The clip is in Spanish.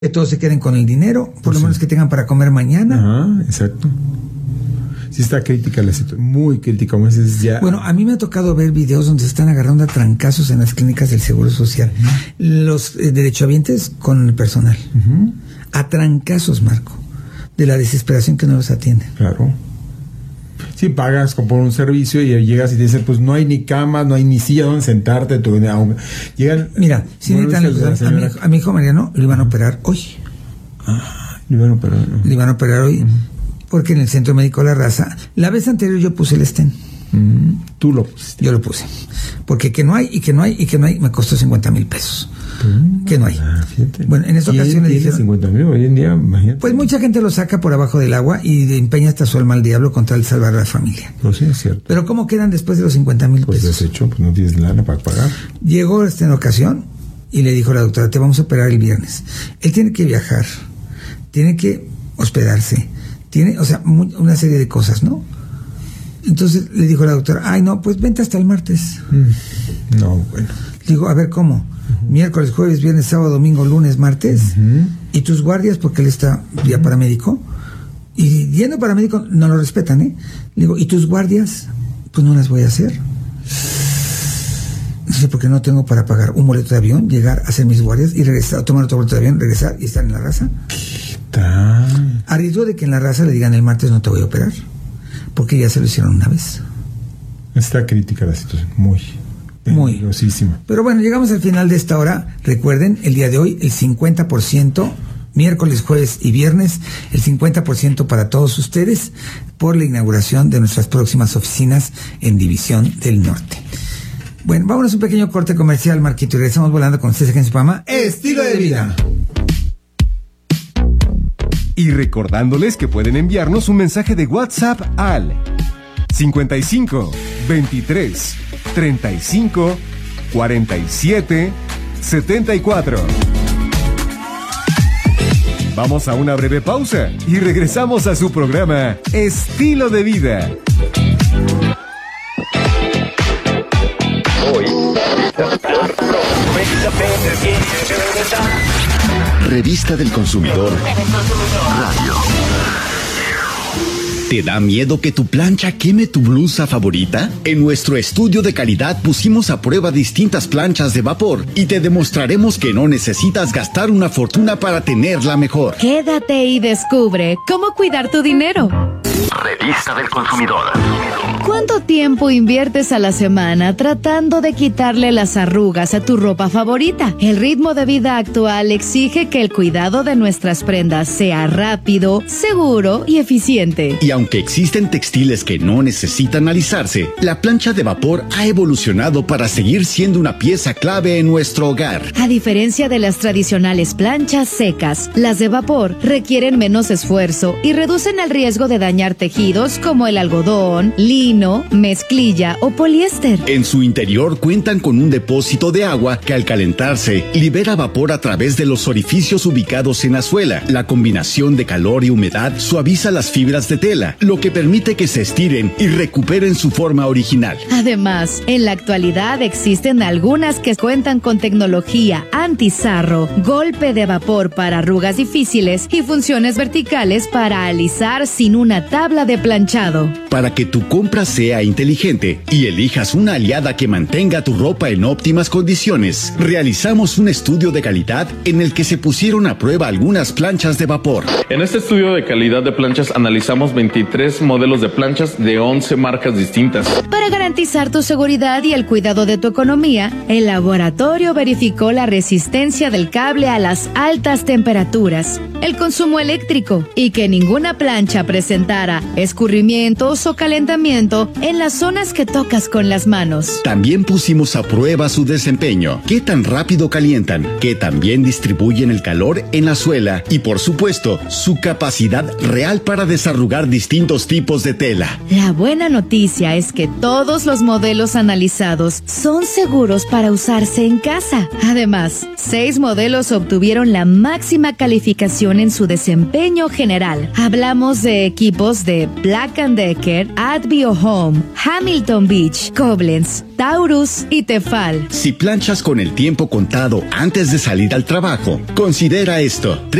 que todos se queden con el dinero, por lo menos que tengan para comer mañana. Ajá, exacto. Sí está crítica la situación, muy crítica. Como dices, ya. Bueno, a mí me ha tocado ver videos donde se están agarrando a trancazos en las clínicas del Seguro Social. Los derechohabientes con el personal. A trancazos, Marco, de la desesperación que no los atienden. Claro. Si pagas por un servicio y llegas y te dicen, pues no hay ni cama, no hay ni silla donde sentarte. Llegan. Mira, si necesitan, a mi hijo Mariano lo iban a operar hoy. Le iban a operar hoy. Porque en el Centro Médico La Raza, la vez anterior yo puse el stent. Tú lo pusiste. Yo lo puse. Porque que no hay, me costó 50,000 pesos. Que no hay. Fíjate. Bueno, en esta ocasión le dijeron 50,000 hoy en día, imagínate. Pues mucha gente lo saca por abajo del agua y empeña hasta su alma al diablo con tal de salvar a la familia. Pues sí, es cierto. Pero ¿cómo quedan después de los 50,000 pesos? Pues deshecho, pues no tienes lana para pagar. Llegó en ocasión y le dijo a la doctora, te vamos a operar el viernes. Él tiene que viajar, tiene que hospedarse, tiene, o sea, una serie de cosas, ¿no? Entonces le dijo la doctora, ay no, pues vente hasta el martes. No, bueno. Digo, a ver, ¿cómo? Miércoles, jueves, viernes, sábado, domingo, lunes, martes. Y tus guardias, porque él está ya paramédico. Y yendo paramédico, no lo respetan, ¿eh? Digo, ¿y tus guardias? Pues no las voy a hacer. No sé, porque no tengo para pagar un boleto de avión, llegar a hacer mis guardias y regresar, tomar otro boleto de avión, regresar y estar en La Raza. A riesgo de que en La Raza le digan el martes no te voy a operar, porque ya se lo hicieron una vez. Está crítica la situación, muy peligrosísima. Pero bueno, llegamos al final de esta hora. Recuerden, el día de hoy, el 50%, miércoles, jueves y viernes, el 50% para todos ustedes por la inauguración de nuestras próximas oficinas en División del Norte. Bueno, vámonos a un pequeño corte comercial, Marquito, y regresamos volando con ustedes en su programa Estilo de Vida. Y recordándoles que pueden enviarnos un mensaje de WhatsApp al 55 23 35 47 74. Vamos a una breve pausa y regresamos a su programa Estilo de Vida. Revista del Consumidor Radio. ¿Te da miedo que tu plancha queme tu blusa favorita? En nuestro estudio de calidad pusimos a prueba distintas planchas de vapor y te demostraremos que no necesitas gastar una fortuna para tenerla mejor. Quédate y descubre cómo cuidar tu dinero. Revista del Consumidor. ¿Cuánto tiempo inviertes a la semana tratando de quitarle las arrugas a tu ropa favorita? El ritmo de vida actual exige que el cuidado de nuestras prendas sea rápido, seguro y eficiente. Y aunque existen textiles que no necesitan alisarse, la plancha de vapor ha evolucionado para seguir siendo una pieza clave en nuestro hogar. A diferencia de las tradicionales planchas secas, las de vapor requieren menos esfuerzo y reducen el riesgo de dañar tejidos como el algodón, lino, mezclilla o poliéster. En su interior cuentan con un depósito de agua que al calentarse libera vapor a través de los orificios ubicados en la suela. La combinación de calor y humedad suaviza las fibras de tela, lo que permite que se estiren y recuperen su forma original. Además, en la actualidad existen algunas que cuentan con tecnología anti-sarro, golpe de vapor para arrugas difíciles y funciones verticales para alisar sin una tabla de planchado. Para que tu compra sea inteligente y elijas una aliada que mantenga tu ropa en óptimas condiciones, realizamos un estudio de calidad en el que se pusieron a prueba algunas planchas de vapor. En este estudio de calidad de planchas analizamos 23 modelos de planchas de 11 marcas distintas. Para garantizar tu seguridad y el cuidado de tu economía, el laboratorio verificó la resistencia del cable a las altas temperaturas, el consumo eléctrico y que ninguna plancha presentara escurrimientos o calentamiento en las zonas que tocas con las manos. También pusimos a prueba su desempeño, qué tan rápido calientan, qué tan bien distribuyen el calor en la suela y, por supuesto, su capacidad real para desarrugar distintos tipos de tela. La buena noticia es que todos los modelos analizados son seguros para usarse en casa. Además, 6 modelos obtuvieron la máxima calificación en su desempeño general. Hablamos de equipos de de Black & Decker, Advio Home, Hamilton Beach, Koblenz, Taurus y Tefal. Si planchas con el tiempo contado antes de salir al trabajo, considera esto.